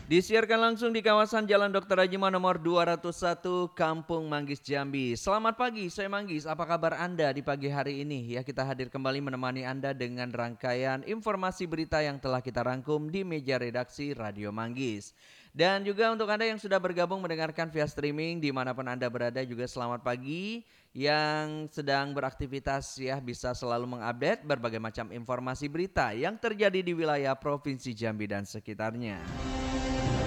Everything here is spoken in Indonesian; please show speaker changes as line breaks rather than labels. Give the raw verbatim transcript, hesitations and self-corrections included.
Disiarkan langsung di kawasan Jalan Dokter Rajima nomor dua ratus satu Kampung Manggis Jambi. Selamat pagi, saya Manggis. Apa kabar Anda di pagi hari ini? Ya, kita hadir kembali menemani Anda dengan rangkaian informasi berita yang telah kita rangkum di meja redaksi Radio Manggis. Dan juga untuk Anda yang sudah bergabung mendengarkan via streaming dimanapun Anda berada juga selamat pagi. Yang sedang beraktivitas ya bisa selalu mengupdate berbagai macam informasi berita yang terjadi di wilayah Provinsi Jambi dan sekitarnya.